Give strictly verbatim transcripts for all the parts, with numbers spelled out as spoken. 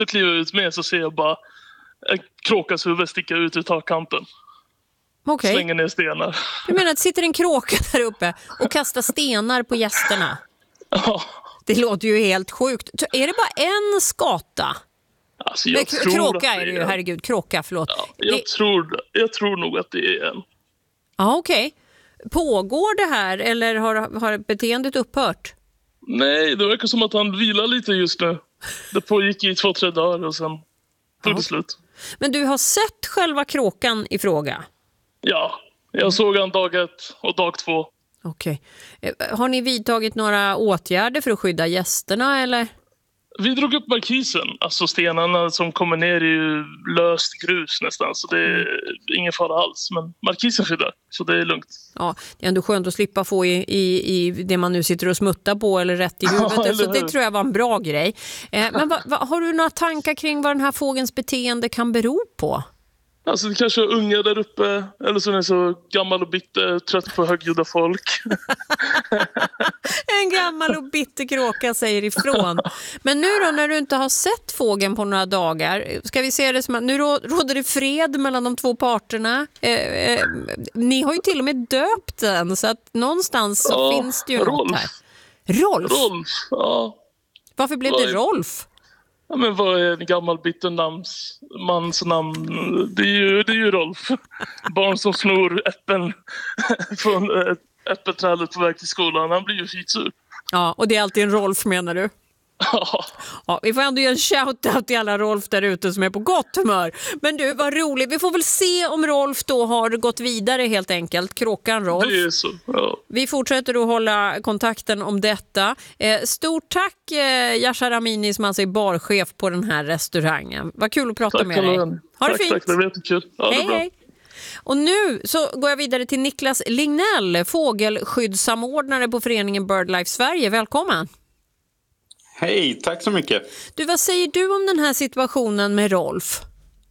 Så kliver jag ut med så ser jag bara en kråkas huvud sticka ut ur takkanten. Okay. Slänger ner stenar. Du menar att sitter en kråka där uppe och kastar stenar på gästerna? Ja. Det låter ju helt sjukt. Är det bara en skata? Alltså jag K- tror kråka att det är det ju, herregud, kråka, förlåt. Ja, jag, det... tror, jag tror nog att det är en. Ja, okej. Okay. Pågår det här eller har, har beteendet upphört? Nej, det verkar som att han vilar lite just nu. Det pågick i två, tre dagar och sen tog det slut. Men du har sett själva kråkan i fråga? Ja, jag såg han dag ett och dag två. Okej. Okay. Har ni vidtagit några åtgärder för att skydda gästerna eller? Vi drog upp markisen, alltså stenarna som kommer ner i löst grus nästan, så det är ingen fara alls. Men markisen skyddar, så det är lugnt. Ja, det är ändå skönt att slippa få i, i, i det man nu sitter och smuttar på eller rätt i huvudet, ja, så det tror jag var en bra grej. Eh, men va, va, har du några tankar kring vad den här fågelns beteende kan bero på? Alltså det kanske är unga där uppe, eller så är den så gammal och bitter, trött på högljudda folk. En gammal och bitter kråka säger ifrån. Men nu då, när du inte har sett fågeln på några dagar, ska vi se det som att nu råder det fred mellan de två parterna. Eh, eh, ni har ju till och med döpt den, så att någonstans så ja, finns det ju Rolf. något här. Rolf? Rolf, ja. Varför blev Vad det är... Rolf? Ja, men vad är en gammal bitter namns, mans namn? Det är ju, det är ju Rolf. Barn som snor äpplen från äppelträdet på väg till skolan. Han blir ju skitsur. Ja, och det är alltid en Rolf, menar du? Ja. Ja, vi får ändå göra en shout-out till alla Rolf där ute som är på gott humör. Men du, vad roligt. Vi får väl se om Rolf då har gått vidare helt enkelt. Kråkan Rolf. Det är så, ja. Vi fortsätter att hålla kontakten om detta. Eh, stort tack eh, Yashar Amini som alltså är barchef på den här restaurangen. Vad kul att prata tack, med dig. Ha tack, det fint. Tack, det var jättekul. Ja, hej, det är bra. Hej. Och nu så går jag vidare till Niklas Lignell, fågelskyddssamordnare på föreningen BirdLife Sverige. Välkommen. Hej, tack så mycket. Du, vad säger du om den här situationen med Rolf?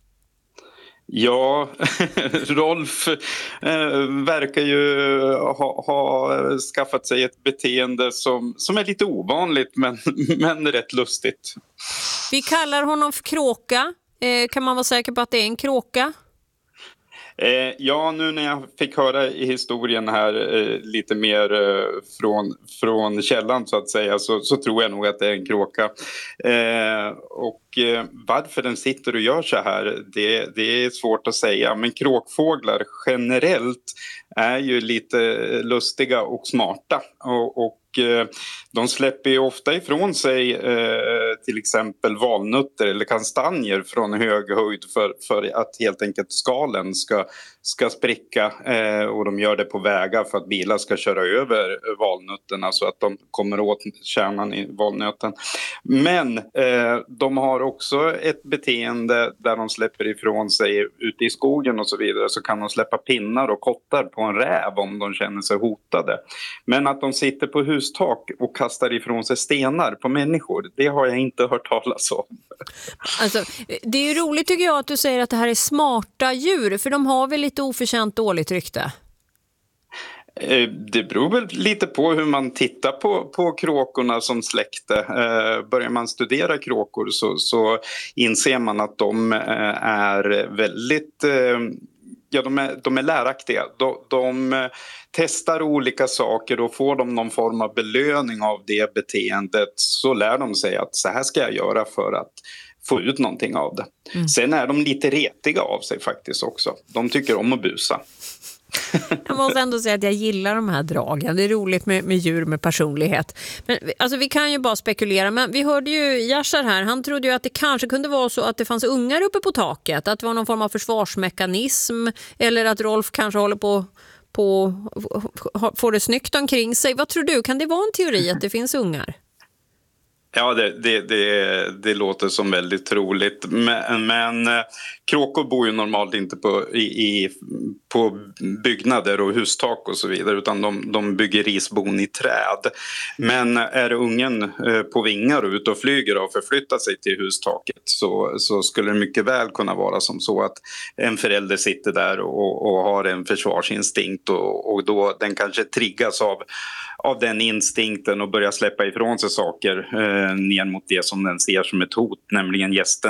Ja, Rolf eh, verkar ju ha, ha skaffat sig ett beteende som, som är lite ovanligt men, men rätt lustigt. Vi kallar honom för kråka. Eh, kan man vara säker på att det är en kråka? Eh, ja, nu när jag fick höra i historien här eh, lite mer eh, från, från källan så att säga så, så tror jag nog att det är en kråka. Eh, och eh, varför den sitter och gör så här, det, det är svårt att säga. Men kråkfåglar generellt är ju lite lustiga och smarta och, och de släpper ju ofta ifrån sig eh, till exempel valnötter eller kastanjer från hög höjd för, för att helt enkelt skalen ska, ska spricka eh, och de gör det på vägar för att bilar ska köra över valnötterna så att de kommer åt kärnan i valnöten. Men eh, de har också ett beteende där de släpper ifrån sig ute i skogen och så vidare, så kan de släppa pinnar och kottar på en räv om de känner sig hotade. Men att de sitter på hustak och kastar ifrån sig stenar på människor, det har jag inte hört talas om. Alltså, det är ju roligt tycker jag att du säger att det här är smarta djur, för de har väl lite oförtjänt dåligt rykte? Det beror väl lite på hur man tittar på, på kråkorna som släkte. Eh, börjar man studera kråkor så, så inser man att de är väldigt... Eh, Ja, de är, de är läraktiga. De, de testar olika saker och får de någon form av belöning av det beteendet så lär de sig att så här ska jag göra för att få ut någonting av det. Mm. Sen är de lite retiga av sig faktiskt också. De tycker om att busa. Jag måste ändå säga att jag gillar de här dragen. Det är roligt med, med djur med personlighet. Men, alltså, vi kan ju bara spekulera. Men vi hörde ju Yashar här. Han trodde ju att det kanske kunde vara så att det fanns ungar uppe på taket. Att det var någon form av försvarsmekanism. Eller att Rolf kanske håller på på får det snyggt omkring sig. Vad tror du? Kan det vara en teori att det finns ungar? Ja, det, det, det, det låter som väldigt troligt. Men, men kråkor bor ju normalt inte på, i, i, på byggnader och hustak och så vidare, utan de, de bygger risbon i träd. Men är ungen på vingar och ute och flyger och förflyttar sig till hustaket så, så skulle det mycket väl kunna vara som så att en förälder sitter där och, och har en försvarsinstinkt och, och då den kanske triggas av av den instinkten och börjar släppa ifrån sig saker eh, ner mot det som den ser som ett hot, nämligen gästen.